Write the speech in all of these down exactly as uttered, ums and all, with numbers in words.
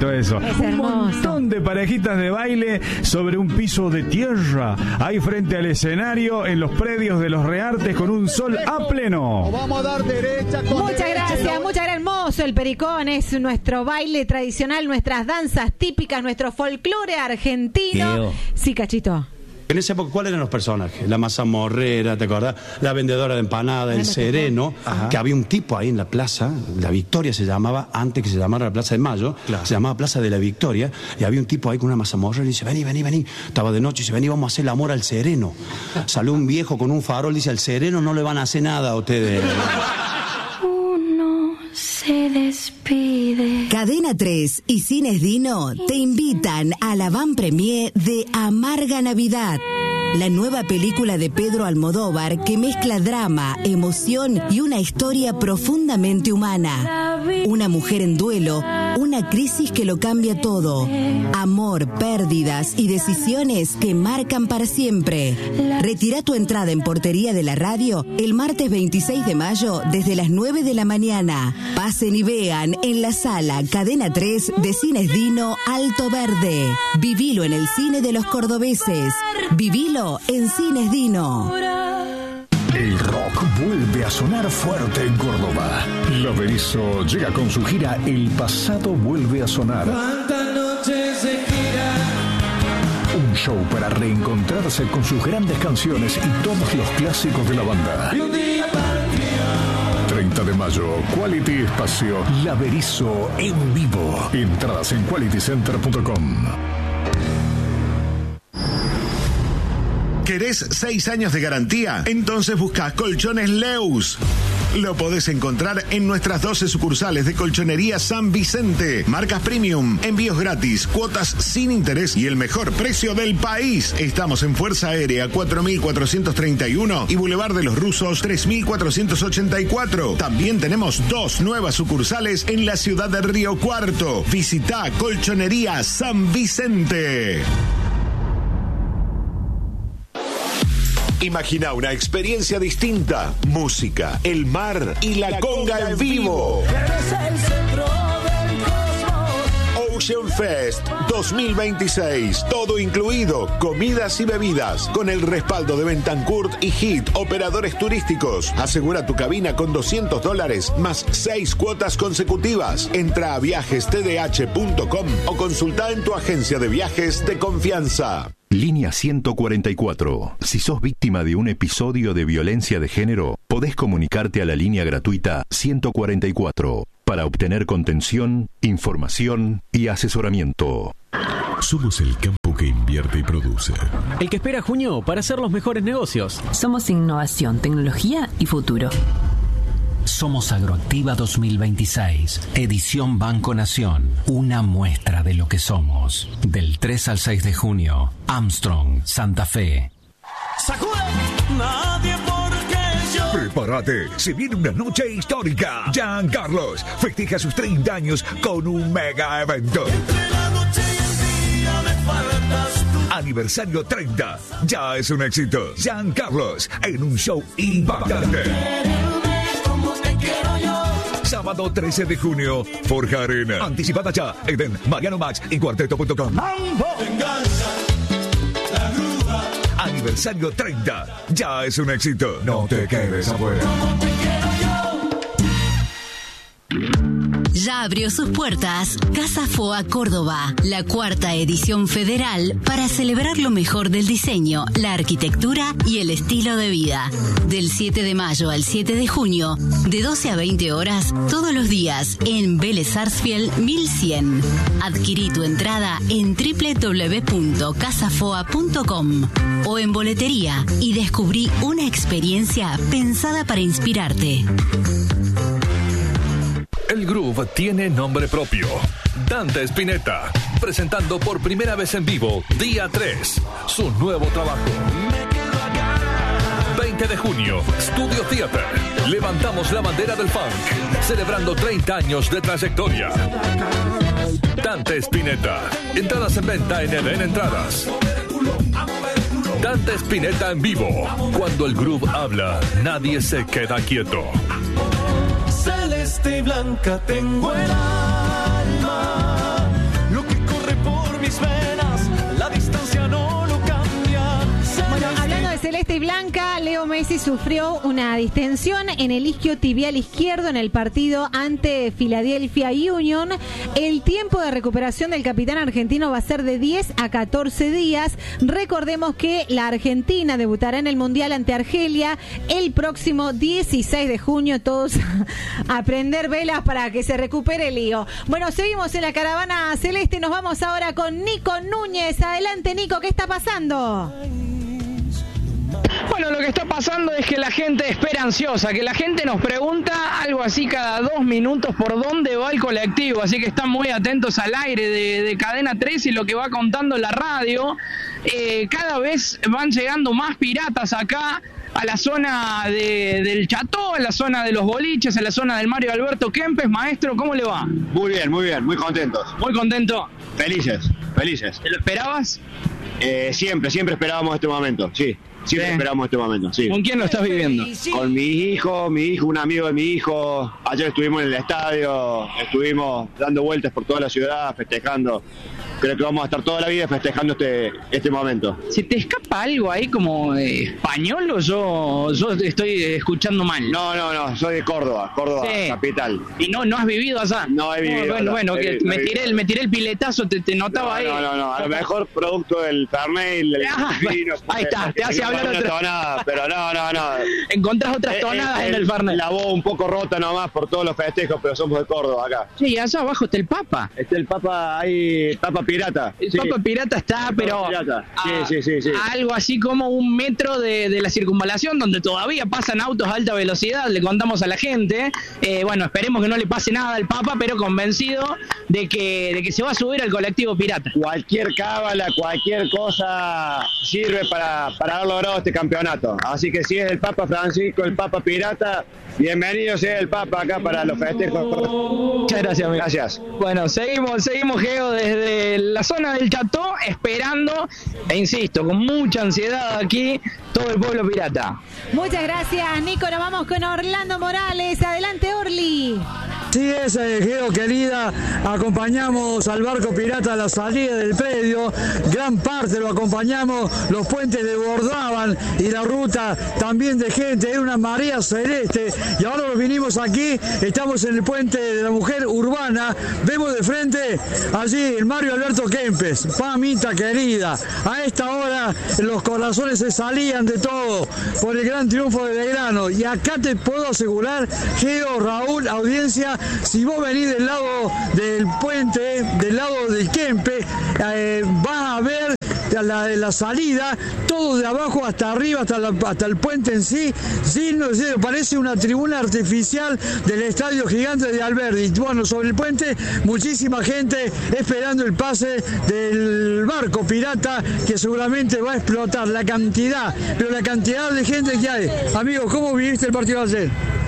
bonito eso. Es un hermoso. montón de parejitas de baile sobre un piso de tierra, ahí frente al escenario, en los predios de los Reartes, con un sol a pleno. Vamos a dar derecha con Muchas derecha. gracias, muchas gracias. Hermoso el pericón, es nuestro baile tradicional, nuestras danzas típicas, nuestro folclore argentino. Diego. Sí, Cachito. En esa época, ¿cuáles eran los personajes? La mazamorrera, ¿te acordás? La vendedora de empanada, el sereno, Ajá. que había un tipo ahí en la plaza, la Victoria se llamaba, antes que se llamara la Plaza de Mayo, Claro. se llamaba Plaza de la Victoria, y había un tipo ahí con una mazamorrera y dice, vení, vení, vení. Estaba de noche y dice, vení, vamos a hacer el amor al sereno. Salió un viejo con un farol y dice, al sereno no le van a hacer nada a ustedes. Uno se despide. Cadena tres y Cines Dino te invitan a la van premier de Amarga Navidad, la nueva película de Pedro Almodóvar que mezcla drama, emoción y una historia profundamente humana. Una mujer en duelo, una crisis que lo cambia todo. Amor, pérdidas y decisiones que marcan para siempre. Retira tu entrada en Portería de la Radio el martes veintiséis de mayo desde las nueve de la mañana. Pasen y vean en la sala Cadena tres de Cines Dino Alto Verde. Vivilo en el cine de los cordobeses. Vivilo en Cines Dino. El rock vuelve a sonar fuerte en Córdoba. Laberizo llega con su gira El pasado vuelve a sonar. Un show para reencontrarse con sus grandes canciones y todos los clásicos de la banda. treinta de mayo, Quality Espacio, Laberizo en vivo. Entradas en quality center punto com. ¿Querés seis años de garantía? Entonces busca Colchones Leus. Lo podés encontrar en nuestras doce sucursales de Colchonería San Vicente. Marcas premium, envíos gratis, cuotas sin interés y el mejor precio del país. Estamos en Fuerza Aérea cuatro mil cuatrocientos treinta y uno y Boulevard de los Rusos tres mil cuatrocientos ochenta y cuatro. También tenemos dos nuevas sucursales en la ciudad de Río Cuarto. Visita Colchonería San Vicente. Imagina una experiencia distinta, música, el mar y la conga en vivo. Ocean Fest dos mil veintiséis, todo incluido, comidas y bebidas, con el respaldo de Bentancurt y Hit, operadores turísticos. Asegura tu cabina con doscientos dólares más seis cuotas consecutivas. Entra a viajes t d h punto com o consulta en tu agencia de viajes de confianza. Línea ciento cuarenta y cuatro. Si sos víctima de un episodio de violencia de género, podés comunicarte a la línea gratuita ciento cuarenta y cuatro para obtener contención, información y asesoramiento. Somos el campo que invierte y produce. El que espera junio para hacer los mejores negocios. Somos innovación, tecnología y futuro. Somos Agroactiva dos mil veintiséis, edición Banco Nación, una muestra de lo que somos. Del tres al seis de junio, Armstrong, Santa Fe. Nadie porque yo. Prepárate, se viene una noche histórica. Giancarlos festeja sus treinta años con un mega evento. Aniversario treinta, ya es un éxito. Giancarlos en un show impactante. Sábado trece de junio, Forja Arena. Anticipada ya en Mariano Max y cuarteto punto com. Aniversario treinta, ya es un éxito. No te quedes afuera. Ya abrió sus puertas Casa Foa Córdoba, la cuarta edición federal para celebrar lo mejor del diseño, la arquitectura y el estilo de vida. Del siete de mayo al siete de junio, de doce a veinte horas, todos los días, en Vélez Sarsfield mil cien. Adquirí tu entrada en doble u doble u doble u punto casa foa punto com o en boletería y descubrí una experiencia pensada para inspirarte. El groove tiene nombre propio. Dante Spinetta, presentando por primera vez en vivo, día tres, su nuevo trabajo. veinte de junio, Studio Theater. Levantamos la bandera del funk, celebrando treinta años de trayectoria. Dante Spinetta. Entradas en venta en Eden Entradas. Dante Spinetta en vivo. Cuando el groove habla, nadie se queda quieto. Celeste y blanca tengo el alma, mis venas, la distancia no lo cambia. Bueno, hablando de celeste y blanca, Leo Messi sufrió una distensión en el isquio tibial izquierdo en el partido ante Philadelphia Union. El tiempo de recuperación del capitán argentino va a ser de diez a catorce días. Recordemos que la Argentina debutará en el Mundial ante Argelia el próximo dieciséis de junio. Todos a prender velas para que se recupere el lío. Bueno, seguimos en la caravana celeste. Nos vamos ahora con Nico Núñez. Adelante, Nico, ¿qué está pasando? Bueno, lo que está pasando es que la gente espera ansiosa, que la gente nos pregunta algo así cada dos minutos por dónde va el colectivo, así que están muy atentos al aire de, de Cadena tres y lo que va contando la radio. Eh, cada vez van llegando más piratas acá a la zona de, del Cható, a la zona de los boliches, a la zona del Mario Alberto Kempes. Maestro, ¿cómo le va? Muy bien, muy bien, muy contentos. Muy contento. Felices, felices. ¿Te lo esperabas? Eh, siempre, siempre esperábamos este momento, sí. Siempre Sí. esperamos este momento, sí. ¿Con quién lo estás viviendo? Con mi hijo, mi hijo, un amigo de mi hijo. Ayer estuvimos en el estadio, estuvimos dando vueltas por toda la ciudad, festejando. Creo que vamos a estar toda la vida festejando este, este momento. ¿Se te escapa algo ahí como eh, español o yo, yo estoy escuchando mal? No, no, no, soy de Córdoba, Córdoba, Sí. capital. ¿Y no, no has vivido allá? No he vivido. Bueno, allá. bueno, He que vivido, me he tiré, vivido. el, me tiré el piletazo, te, te notaba No, ahí. no, no, no, a lo mejor producto del Fernet y el Ah, vino. ahí está, te hace Tengo hablar una otra- tonada, pero no, no, no. Encontrás otras Eh, tonadas eh, en el Fernet. La voz un poco rota nomás por todos los festejos, pero somos de Córdoba acá. Sí, y allá abajo está el Papa. Está el Papa ahí, Papa Pirata. El sí. Papa Pirata está, El pero Papa Pirata. Sí, a- sí, sí, sí. a algo así como un metro de, de la circunvalación, donde todavía pasan autos a alta velocidad, le contamos a la gente. Eh, bueno, esperemos que no le pase nada al Papa, pero convencido de que, de que se va a subir al colectivo pirata. Cualquier cábala, cualquier cosa sirve para, para haber logrado este campeonato. Así que si es el Papa Francisco, el Papa Pirata, bienvenido sea el Papa acá para los festejos. Muchas gracias, amigo. Gracias. Bueno, seguimos, seguimos, Geo, desde la zona del Cható, esperando, e insisto, con mucha ansiedad aquí, todo el pueblo pirata. Muchas gracias, Nico. Nos vamos con Orlando Morales. Adelante, Orly. Sí es, eh, Geo querida, acompañamos al barco pirata a la salida del predio, gran parte lo acompañamos, los puentes desbordaban y la ruta también de gente, era una marea celeste y ahora nos vinimos aquí, estamos en el puente de la mujer urbana, vemos de frente allí el Mario Alberto Kempes, mamita querida, a esta hora los corazones se salían de todo por el gran triunfo de Belgrano y acá te puedo asegurar, Geo, Raúl, audiencia, si vos venís del lado del puente, del lado del Kempe, eh, vas a ver la, la salida, todo de abajo hasta arriba, hasta, la, hasta el puente en sí, sí, no sé, parece una tribuna artificial del Estadio Gigante de Alberdi. Bueno, sobre el puente, muchísima gente esperando el pase del barco pirata que seguramente va a explotar la cantidad, pero la cantidad de gente que hay. Amigo, ¿cómo viviste el partido de ayer?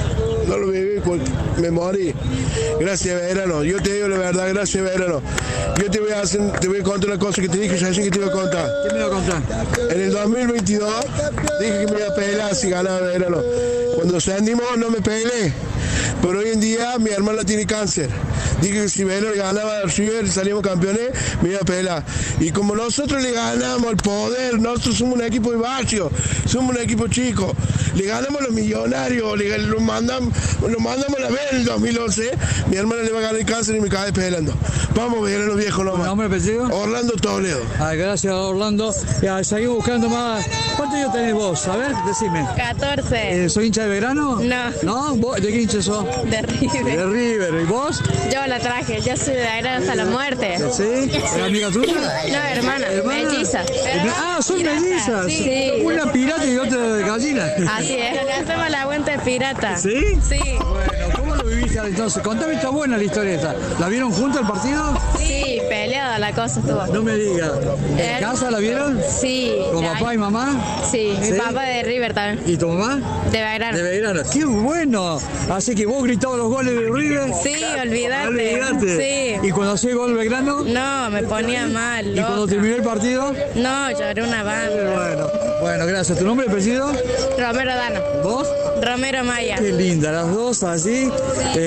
No lo viví porque me morí. Gracias, Belgrano. Yo te digo la verdad, gracias, Belgrano. Yo te voy a hacer, te voy a contar una cosa que te dije recién que te iba a contar. ¿Qué me iba a contar? En el dos mil veintidós dije que me iba a pelear si ganaba Belgrano. Cuando ascendimos no me peleé. Pero hoy en día mi hermana tiene cáncer. Dije que si Belgrano ganaba al River y salíamos campeones, me iba a pelear. Y como nosotros le ganamos al poder, nosotros somos un equipo de barrio, somos un equipo chico. Le ganamos a los millonarios, le, lo mandamos, lo mandamos a la vez en el dos mil once. Mi hermana le va a ganar el cáncer y me cae peleando. Vamos, Belgrano viejo nomás. ¿Nombre apellido? Orlando Toledo. Ah, gracias, Orlando. Ya, seguimos buscando más. ¿Cuántos años tenés vos? A ver, decime. catorce. Eh, ¿Soy hincha de Belgrano? No. ¿No? ¿Vos, ¿De qué hincha sos? De River. De River. ¿Y vos? Yo la traje, yo soy de Belgrano hasta la muerte. ¿Sí? ¿Es amiga tuya? No, hermana, ¿Hermana? melliza. Ah, son mellizas. Sí. Una pirata y otra de gallina. Así es, le hacemos la cuenta de pirata. ¿Sí? Sí. Bueno, ¿cómo lo viviste entonces? Contame, está buena la historia esta. ¿La vieron juntos el partido? Sí, peleada la cosa estuvo. No me digas. ¿En Eh, casa la vieron? Sí. ¿Con Ya- papá y mamá? Sí, mi ¿Sí? papá de River también. ¿Y tu mamá? De Belgrano. De Belgrano. ¡Qué bueno! Así que vos gritabas los goles de River. Sí, olvídate. Olvídate. Sí. ¿Y cuando hacía gol Belgrano? No, me ponía mal. ¿Y cuando loca. terminó el partido? No, lloré una banda. Bueno, bueno, gracias. ¿Tu nombre y apellido? Romero Dano. ¿Vos? Romero Maya. Qué linda, las dos así. Eh,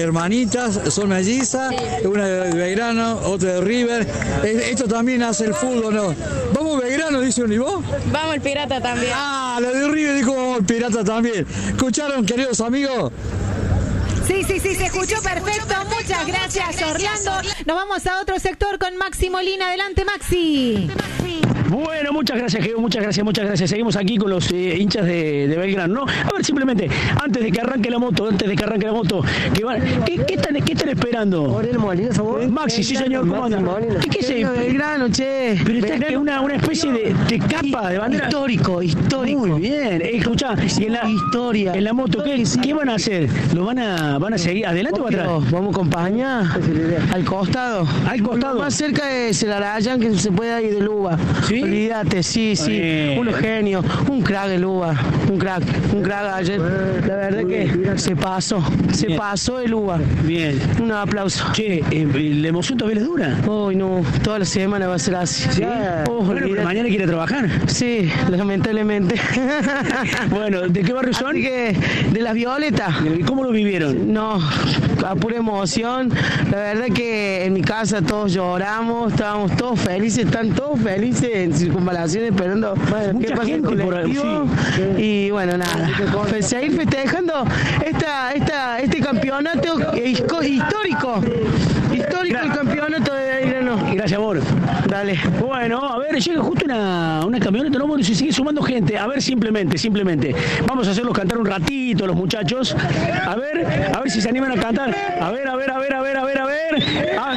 hermanitas, son mellizas, una de Belgrano, otra de River. Eh, Esto también hace el fútbol, ¿no? Vamos Belgrano, dice un, ¿y vos? Vamos el Pirata también. Ah, la de River dijo vamos el Pirata también. ¿Escucharon, queridos amigos? Sí, sí, sí, se escuchó perfecto. Muchas gracias, Orlando. Nos vamos a otro sector con Maxi Molina. Adelante, Maxi. Bueno, muchas gracias, Geo, muchas gracias, muchas gracias. Seguimos aquí con los eh, hinchas de, de Belgrano, ¿no? A ver, simplemente, antes de que arranque la moto, antes de que arranque la moto, que van, ¿qué, qué, están, ¿qué están esperando? Maxi, sí señor, ¿cómo anda? ¿Qué, qué es eso? Belgrano, che. Pero está que una, una especie de, de capa de bandera. Histórico, histórico. Muy bien. Eh, escuchá, y en la historia, en la moto, ¿qué, ¿qué van a hacer? ¿Lo van a, van a seguir adelante o atrás? Vamos a acompañar al costado. Al costado. Lo más cerca es el Arayán, que se puede ir de Luba. ¿Sí? Olvídate, sí, sí. Eh. Un genio, un crack el Luba. Un crack, un crack ayer. La verdad que se pasó, se bien. pasó el Luba. Bien. Un aplauso. Che, eh, ¿la emoción todavía les dura? Hoy no, toda la semana va a ser así. ¿Sí? Oh, bueno, pero mañana quiere trabajar. Sí, lamentablemente. Bueno, ¿de qué barrio son? Así que de Las Violetas. ¿Y cómo lo vivieron? No, a pura emoción. La verdad que en mi casa todos lloramos, estábamos todos felices, están todos felices en circunvalación esperando bueno, qué pasa en el colectivo. Sí. Y bueno, nada, pues seguir festejando esta, esta, este campeonato histórico. Histórico el campeonato de Belgrano. Gracias, amor. Dale. Bueno, a ver, llega justo una, una camioneta, no, bueno, se sigue sumando gente. A ver, simplemente, simplemente. Vamos a hacerlos cantar un ratito, los muchachos. A ver, a ver si se animan a cantar. A ver, a ver, a ver, a ver, a ver, a ver. A...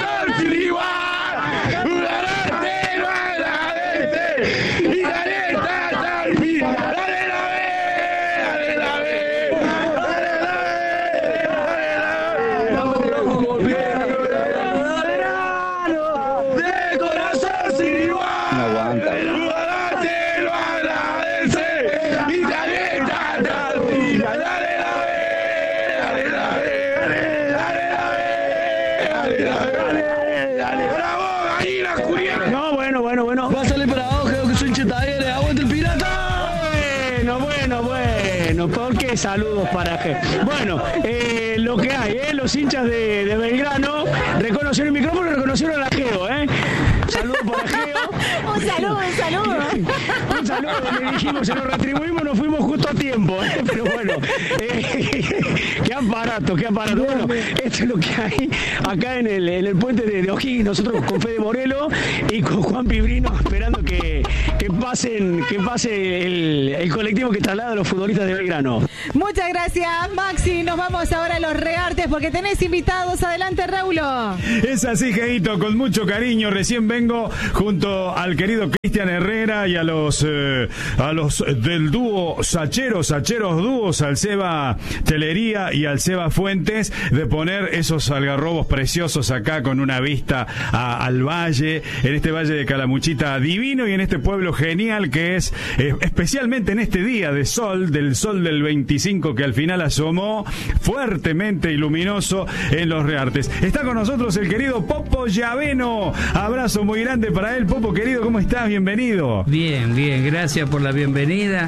Saludos para G. Bueno, eh, lo que hay, ¿eh? Los hinchas de, de Belgrano reconocieron el micrófono y reconocieron a Geo, ¿eh? Saludos para Geo. Un saludo, un saludo. Un saludo, le dijimos, se lo retribuimos, nos fuimos justo a tiempo, ¿eh? Pero bueno, eh, qué aparato, qué aparato. Bueno, esto es lo que hay acá en el, en el puente de, de O'Higgins, nosotros con Fede Morelo y con Juan Pibrino esperando que, que pasen, que pase el, el colectivo que traslada a los futbolistas de Belgrano. Muchas gracias, Maxi. Nos vamos ahora a los Reartes porque tenés invitados. Adelante, Raulo. Es así, Geito, con mucho cariño. Recién vengo junto al querido Cristian Herrera y a los eh, a los del dúo Sacheros, Sacheros Dúos, al Seba Telería y al Seba Fuentes, de poner esos algarrobos preciosos acá con una vista a, al valle, en este valle de Calamuchita divino y en este pueblo genial que es, eh, especialmente en este día de sol, del sol del veinticinco que al final asomó fuertemente y luminoso en los Reartes. Está con nosotros el querido Popo Llaveno. Abrazo muy grande para él. Popo, querido, ¿cómo estás? Bienvenido. Bien, bien, gracias por la bienvenida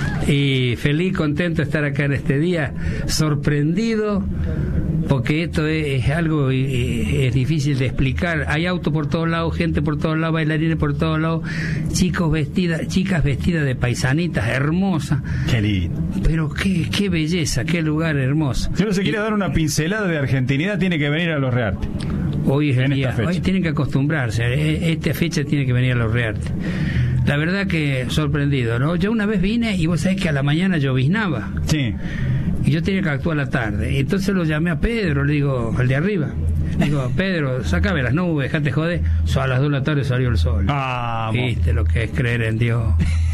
y feliz, contento de estar acá en este día, sorprendido porque esto es, es algo es difícil de explicar. Hay autos por todos lados, gente por todos lados, bailarines por todos lados, chicos vestidas, chicas vestidas de paisanitas hermosas. Qué lindo. Pero qué, qué belleza, qué lugar hermoso. Si uno se quiere dar una pincelada de argentinidad, tiene que venir a los Reartes. Hoy es el día, hoy tienen que acostumbrarse. Esta fecha tiene que venir a los Reartes. La verdad que sorprendido, ¿no? Yo una vez vine y vos sabés que a la mañana lloviznaba. Sí. Y yo tenía que actuar a la tarde. Entonces lo llamé a Pedro, le digo, al de arriba. Le digo, Pedro, sácame las nubes, dejate joder. So, a las dos de la tarde salió el sol. Ah, viste lo que es creer en Dios.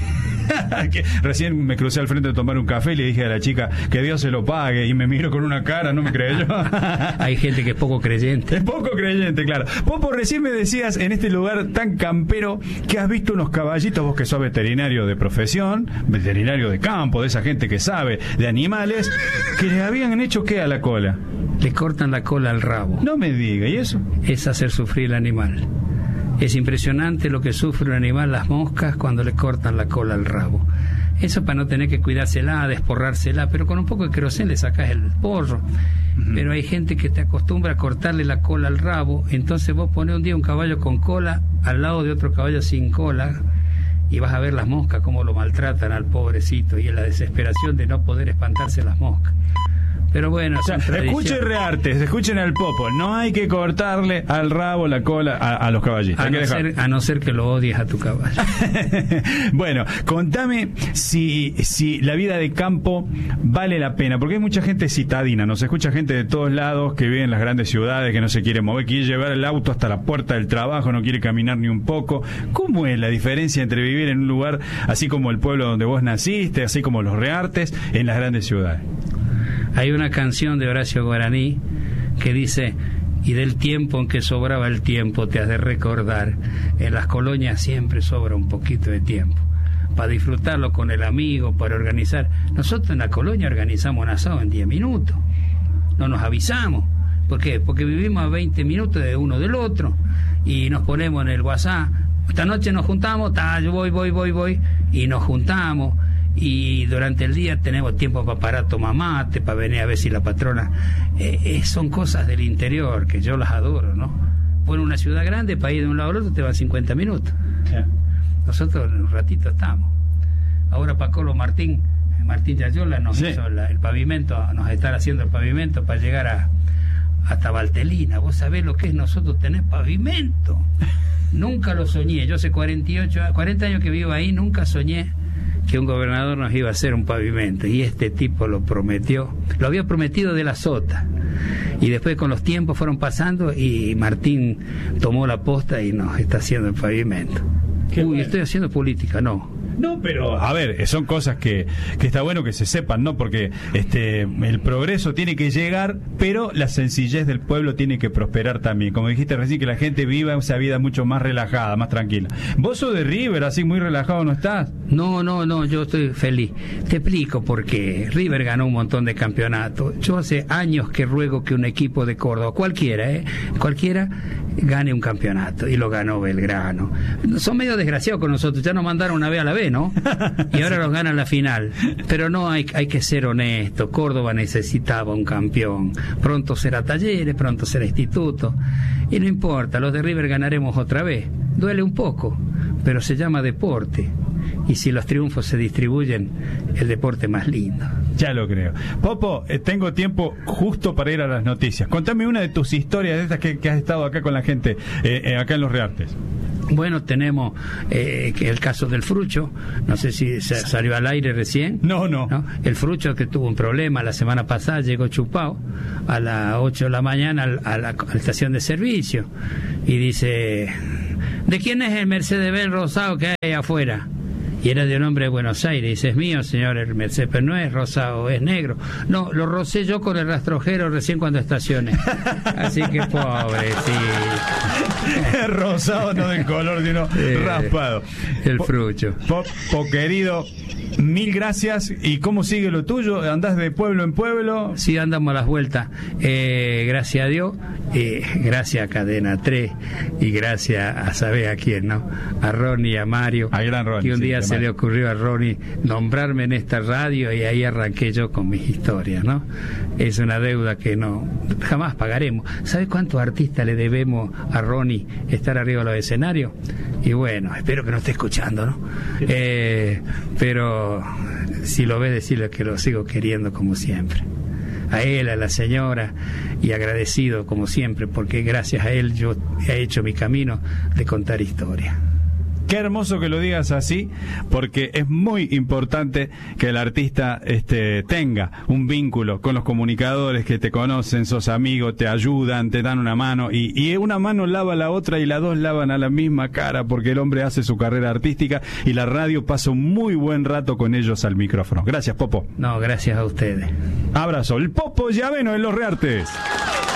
Que recién me crucé al frente de tomar un café y le dije a la chica que Dios se lo pague y me miró con una cara, no me creyó. Hay gente que es poco creyente. Es poco creyente, claro. Popo, recién me decías en este lugar tan campero que has visto unos caballitos, vos que sos veterinario de profesión, veterinario de campo, de esa gente que sabe de animales, que le habían hecho ¿qué a la cola? Le cortan la cola al rabo. No me diga, ¿y eso? Es hacer sufrir al animal. Es impresionante lo que sufre un animal, las moscas, cuando le cortan la cola al rabo. Eso para no tener que cuidársela, desporrársela, pero con un poco de querosén le sacás el porro Uh-huh. Pero hay gente que te acostumbra a cortarle la cola al rabo, entonces vos pones un día un caballo con cola al lado de otro caballo sin cola y vas a ver las moscas cómo lo maltratan al pobrecito, y en la desesperación de no poder espantarse las moscas. Pero bueno, o sea, escuchen Reartes, escuchen al Popo, no hay que cortarle al rabo la cola a, a los caballitos. A no, ser, a no ser que lo odies a tu caballo. Bueno, contame si, si la vida de campo vale la pena, porque hay mucha gente citadina, nos escucha gente de todos lados que vive en las grandes ciudades, que no se quiere mover, quiere llevar el auto hasta la puerta del trabajo, no quiere caminar ni un poco. ¿Cómo es la diferencia entre vivir en un lugar así como el pueblo donde vos naciste, así como los Reartes, en las grandes ciudades? Hay una canción de Horacio Guaraní que dice: y del tiempo en que sobraba el tiempo te has de recordar, en las colonias siempre sobra un poquito de tiempo para disfrutarlo con el amigo, para organizar. Nosotros en la colonia organizamos un asado en diez minutos, no nos avisamos. ¿Por qué? Porque vivimos a veinte minutos de uno del otro y nos ponemos en el WhatsApp: esta noche nos juntamos, ta, yo voy, voy, voy, voy, y nos juntamos. Y durante el día tenemos tiempo para parar, tomar mate, para venir a ver si la patrona... Eh, eh, son cosas del interior que yo las adoro, ¿no? Pues en una ciudad grande, para ir de un lado al otro te van cincuenta minutos. Yeah. Nosotros en un ratito estamos. Ahora Pacolo Martín, Martín Yayola nos sí. hizo la, el pavimento, nos está haciendo el pavimento para llegar a hasta Valtelina. Vos sabés lo que es nosotros tener pavimento. Nunca lo soñé. Yo hace cuarenta y ocho, cuarenta años que vivo ahí, nunca soñé que un gobernador nos iba a hacer un pavimento, y este tipo lo prometió, lo había prometido de la sota, y después con los tiempos fueron pasando y Martín tomó la posta y nos está haciendo el pavimento. Uy, bueno. Estoy haciendo política, no. No, pero a ver, son cosas que, que está bueno que se sepan, ¿no? Porque este el progreso tiene que llegar, pero la sencillez del pueblo tiene que prosperar también. Como dijiste recién, que la gente viva esa vida mucho más relajada, más tranquila. ¿Vos sos de River, así muy relajado no estás? No, no, no, yo estoy feliz. Te explico por qué. River ganó un montón de campeonatos. Yo hace años que ruego que un equipo de Córdoba, cualquiera, ¿eh? Cualquiera, gane un campeonato, y lo ganó Belgrano. Son medio desgraciados con nosotros, ya nos mandaron una vez a la vez, ¿no? Y ahora los ganan la final. Pero no, hay, hay que ser honesto. Córdoba necesitaba un campeón. Pronto será Talleres, pronto será Instituto. Y no importa, los de River ganaremos otra vez. Duele un poco, pero se llama deporte. Y si los triunfos se distribuyen, el deporte más lindo. Ya lo creo. Popo, eh, tengo tiempo justo para ir a las noticias. Contame una de tus historias, de estas que, que has estado acá con la gente, eh, eh, acá en Los Reartes. Bueno, tenemos eh, el caso del Frucho, no sé si se salió al aire recién. No, no, no. El Frucho, que tuvo un problema la semana pasada, llegó chupado a las ocho de la mañana a la, a la, a la estación de servicio y dice: ¿de quién es el Mercedes-Benz rosado que hay afuera? Y era de un hombre de Buenos Aires. Dice: es mío, señor, el Mercedes, pero no es rosado, es negro. No, lo rocé yo con el rastrojero recién cuando estacioné. Así que pobre, sí. Rosado, no de color, sino eh, raspado. El Frucho. Popo, querido, mil gracias. ¿Y cómo sigue lo tuyo? ¿Andás de pueblo en pueblo? Sí, andamos a las vueltas. Eh, gracias a Dios, eh, gracias a Cadena tres, y gracias a saber a quién, ¿no? A Ronnie y a Mario. A gran Ronnie. Que un día sí, se le ocurrió a Ronnie nombrarme en esta radio, y ahí arranqué yo con mis historias, ¿no? Es una deuda que no jamás pagaremos. ¿Sabes cuántos artistas le debemos a Ronnie estar arriba de los escenarios? Y bueno, espero que no esté escuchando, ¿no? Eh, pero si lo ve, decirle que lo sigo queriendo como siempre. A él, a la señora, y agradecido como siempre, porque gracias a él yo he hecho mi camino de contar historias. Qué hermoso que lo digas así, porque es muy importante que el artista este, tenga un vínculo con los comunicadores que te conocen, sos amigos, te ayudan, te dan una mano, y, y una mano lava la otra y las dos lavan a la misma cara, porque el hombre hace su carrera artística y la radio pasa un muy buen rato con ellos al micrófono. Gracias, Popo. No, gracias a ustedes. Abrazo. El Popo Llaveno en Los Reartes.